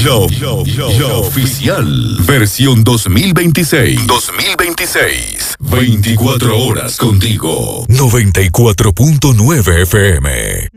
Lo oficial. Versión 2026. 2026. 24 horas contigo. 94.9 FM.